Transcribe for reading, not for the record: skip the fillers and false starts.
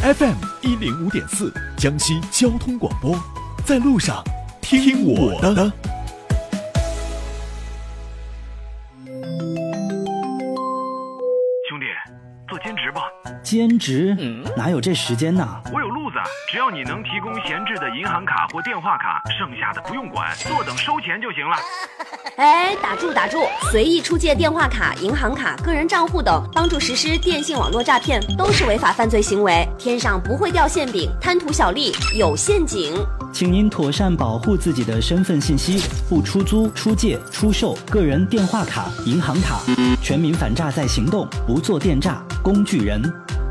FM105.4江西交通广播，在路上听我的。 兄弟，做兼职吧。 兼职？哪有这时间呢？ 我有路子，只要你能提供闲置的银行卡或电话卡，剩下的不用管，坐等收钱就行了。 哎，打住！随意出借电话卡、银行卡、个人账户等，帮助实施电信网络诈骗，都是违法犯罪行为。天上不会掉馅饼，贪图小利有陷阱。 请您妥善保护自己的身份信息，不出租、出借、出售个人电话卡、银行卡。全民反诈在行动，不做电诈工具人。